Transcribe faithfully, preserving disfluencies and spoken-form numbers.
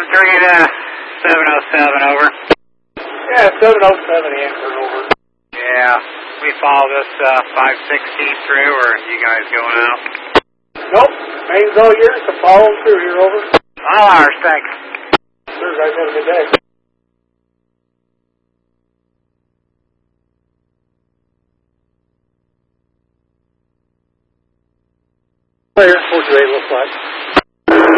three to seven oh seven, over. Yeah, seven oh seven Hanford, over. Yeah, we follow this uh, five sixteen through, or are you guys going out? Nope, main's all yours, so follow them through here, over. All ours, thanks. Sure, guys, have a good day. Player, four two eight looks like.